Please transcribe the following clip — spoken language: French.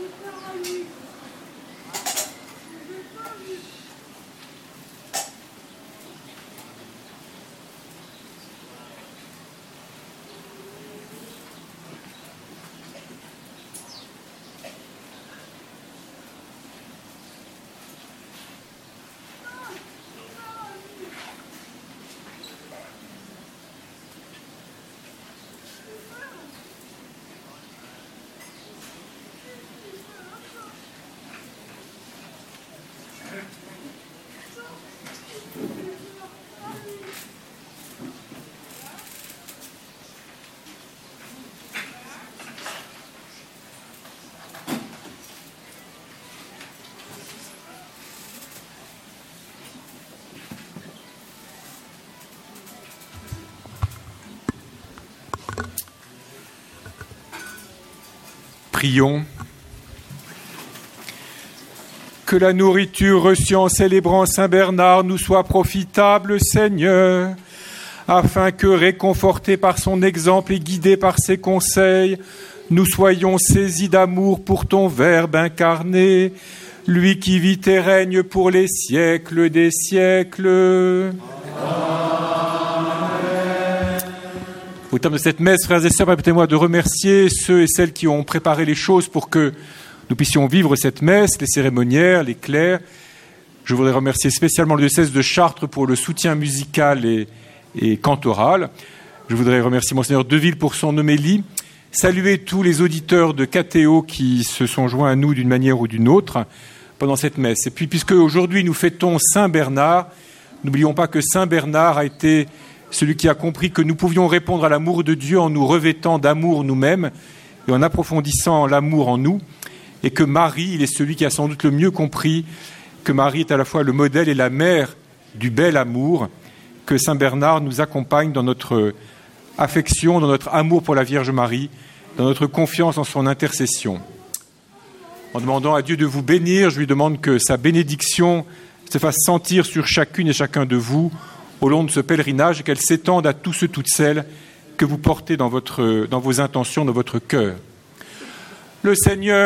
Prions. Que la nourriture reçue en célébrant Saint Bernard nous soit profitable, Seigneur, afin que, réconfortés par son exemple et guidés par ses conseils, nous soyons saisis d'amour pour ton Verbe incarné, lui qui vit et règne pour les siècles des siècles. Au terme de cette messe, frères et sœurs, permettez-moi de remercier ceux et celles qui ont préparé les choses pour que nous puissions vivre cette messe, les cérémoniaires, les clercs. Je voudrais remercier spécialement le diocèse de Chartres pour le soutien musical et cantoral. Je voudrais remercier Monseigneur Deville pour son homélie. Saluer tous les auditeurs de KTO qui se sont joints à nous d'une manière ou d'une autre pendant cette messe. Et puis, puisque aujourd'hui nous fêtons Saint Bernard, n'oublions pas que Saint Bernard a été celui qui a compris que nous pouvions répondre à l'amour de Dieu en nous revêtant d'amour nous-mêmes et en approfondissant l'amour en nous, et que Marie, il est celui qui a sans doute le mieux compris que Marie est à la fois le modèle et la mère du bel amour, que Saint Bernard nous accompagne dans notre affection, dans notre amour pour la Vierge Marie, dans notre confiance en son intercession. En demandant à Dieu de vous bénir, je lui demande que sa bénédiction se fasse sentir sur chacune et chacun de vous au long de ce pèlerinage et qu'elle s'étende à tous ceux, toutes celles que vous portez dans vos intentions, dans votre cœur. Le Seigneur